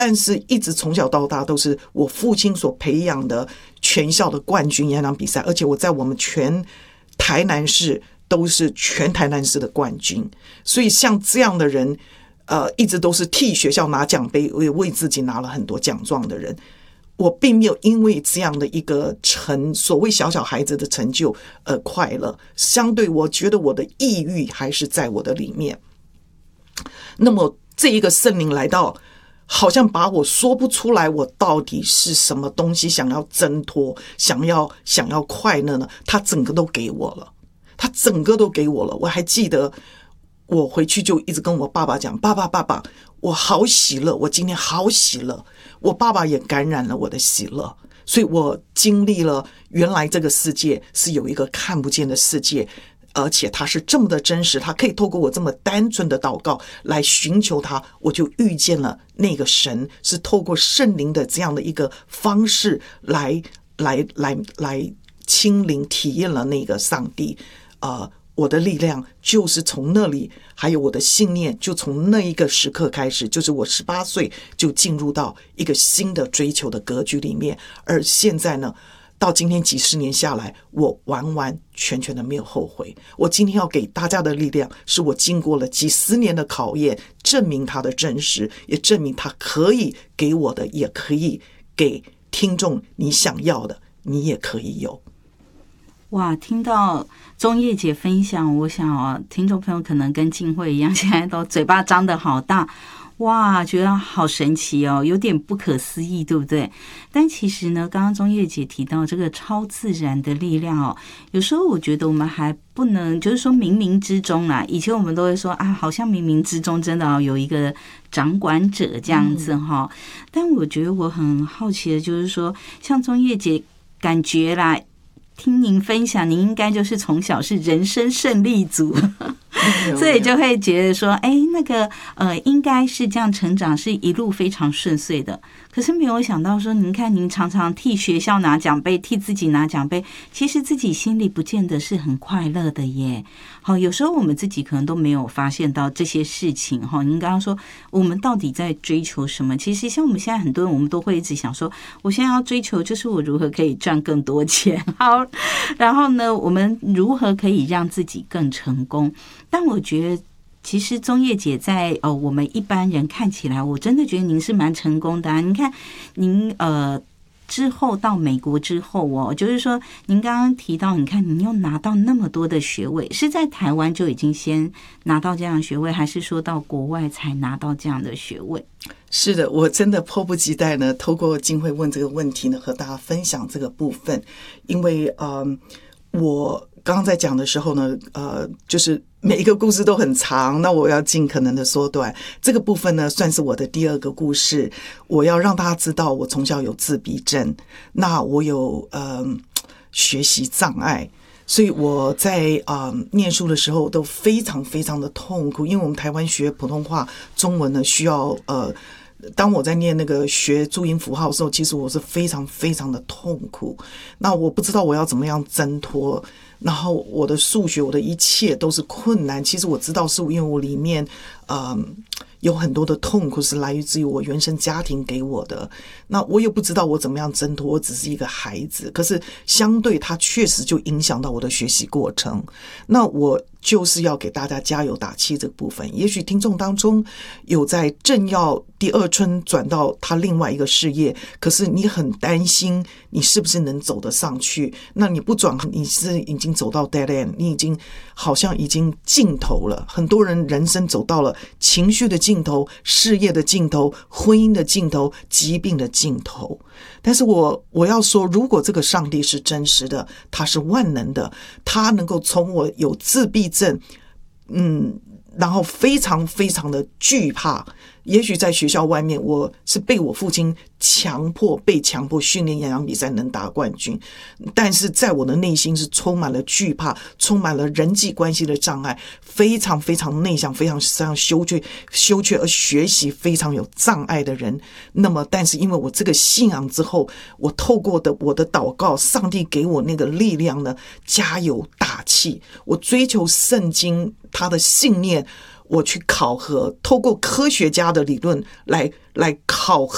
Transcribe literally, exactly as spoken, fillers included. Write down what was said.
但是一直从小到大都是我父亲所培养的全校的冠军演讲比赛，而且我在我们全台南市都是全台南市的冠军。所以像这样的人呃，一直都是替学校拿奖杯，为为自己拿了很多奖状的人。我并没有因为这样的一个成所谓小小孩子的成就而快乐，相对我觉得我的抑郁还是在我的里面。那么这一个圣灵来到，好像把我说不出来我到底是什么东西想要挣脱，想要想要快乐呢？他整个都给我了，他整个都给我了。我还记得我回去就一直跟我爸爸讲，爸爸爸爸，我好喜乐，我今天好喜乐。我爸爸也感染了我的喜乐，所以我经历了原来这个世界是有一个看不见的世界，而且它是这么的真实，它可以透过我这么单纯的祷告来寻求它，我就遇见了那个神，是透过圣灵的这样的一个方式来来来来亲临体验了那个上帝。呃我的力量就是从那里，还有我的信念就从那一个时刻开始，就是我十八岁就进入到一个新的追求的格局里面。而现在呢，到今天几十年下来，我完完全全的没有后悔。我今天要给大家的力量，是我经过了几十年的考验，证明它的真实，也证明它可以给我的，也可以给听众你想要的，你也可以有。 哇，听到钟叶姐分享，我想啊，听众朋友可能跟静慧一样，现在都嘴巴张得好大，哇，觉得好神奇哦，有点不可思议，对不对？但其实呢，刚刚钟叶姐提到这个超自然的力量哦，有时候我觉得我们还不能，就是说冥冥之中啦，以前我们都会说啊，好像冥冥之中真的哦有一个掌管者这样子哈、嗯。但我觉得我很好奇的就是说，像钟叶姐感觉啦。听您分享，您应该就是从小是人生胜利组，所以就会觉得说，哎，那个呃，应该是这样成长，是一路非常顺遂的。可是没有想到说，您看您常常替学校拿奖杯，替自己拿奖杯，其实自己心里不见得是很快乐的耶。好，有时候我们自己可能都没有发现到这些事情哈。您刚刚说我们到底在追求什么？其实像我们现在很多人，我们都会一直想说，我现在要追求就是我如何可以赚更多钱，好，然后呢，我们如何可以让自己更成功？但我觉得。其实钟叶姐在呃我们一般人看起来，我真的觉得您是蛮成功的啊！您看您呃之后到美国之后哦，就是说您刚刚提到，你看您又拿到那么多的学位，是在台湾就已经先拿到这样的学位，还是说到国外才拿到这样的学位？ 是的，我真的迫不及待呢，透过静慧问这个问题呢，和大家分享这个部分，因为呃我刚刚在讲的时候呢，呃，就是每一个故事都很长，那我要尽可能的缩短。这个部分呢，算是我的第二个故事。我要让大家知道，我从小有自闭症，那我有呃学习障碍，所以我在呃念书的时候都非常非常的痛苦，因为我们台湾学普通话、中文呢需要呃。当我在念那个学注音符号的时候，其实我是非常非常的痛苦。那我不知道我要怎么样挣脱，然后我的数学，我的一切都是困难。其实我知道是因为我里面，嗯，有很多的痛苦是来自于我原生家庭给我的。那我也不知道我怎么样挣脱，我只是一个孩子。可是相对它确实就影响到我的学习过程。那我就是要给大家加油打气这个部分。也许听众当中有在正要第二春转到他另外一个事业，可是你很担心你是不是能走得上去，那你不转，你是已经走到 dead end， 你已经好像已经尽头了。很多人人生走到了情绪的尽头，事业的尽头，婚姻的尽头，疾病的尽头。但是我我要说，如果这个上帝是真实的，他是万能的，他能够从我有自闭症，嗯，然后非常非常的惧怕。也许在学校外面，我是被我父亲强迫被强迫训练演讲比赛能打冠军，但是在我的内心是充满了惧怕，充满了人际关系的障碍，非常非常内向，非常非常羞怯羞怯而学习非常有障碍的人。那么但是因为我这个信仰之后，我透过的我的祷告，上帝给我那个力量呢，加油打气，我追求圣经他的信念，我去考核，透过科学家的理论来来考核